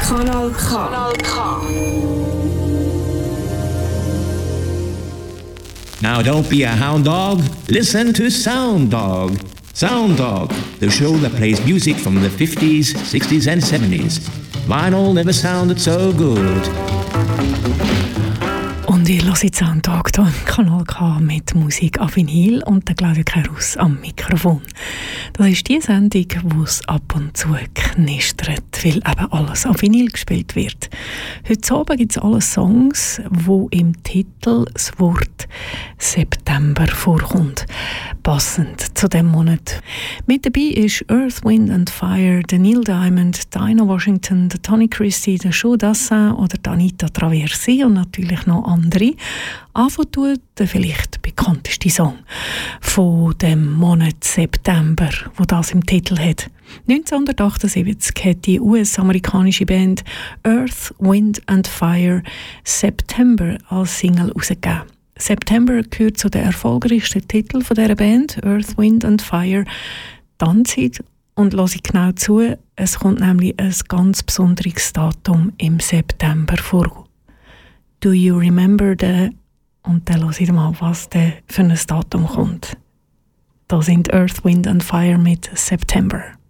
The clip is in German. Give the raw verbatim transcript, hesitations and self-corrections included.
Kanal K. Kanal K. Now don't be a hound dog, listen to Sound Dog. Sound Dog, the show that plays music from the fifties, sixties and seventies. Vinyl never sounded so good. Und ihr hört Sound Dog hier im Kanal K mit Musik auf Vinyl und der Claudia Kerus am Mikrofon. Das ist die Sendung, wo es ab und zu knistert, weil eben alles auf Vinyl gespielt wird. Heute Abend gibt es alle Songs, wo im Titel das Wort September vorkommt. Passend zu dem Monat. Mit dabei ist Earth, Wind and Fire, der Neil Diamond, Dinah Washington, der Tony Christie, der Joe Dassin oder Anita Traversi und natürlich noch andere. Anfangen tut der vielleicht bekannteste Song von dem Monat September, wo das im Titel hat. neunzehnhundertachtundsiebzig hat die U S-amerikanische Band Earth, Wind and Fire September als Single herausgegeben. September gehört zu den erfolgreichsten Titeln von dieser Band, Earth, Wind and Fire. Dann Zeit und höre ich genau zu, es kommt nämlich ein ganz besonderes Datum im September vor. Do you remember the... Und dann höre ich mal, was da für ein Datum kommt. Da sind Earth, Wind and Fire mit September.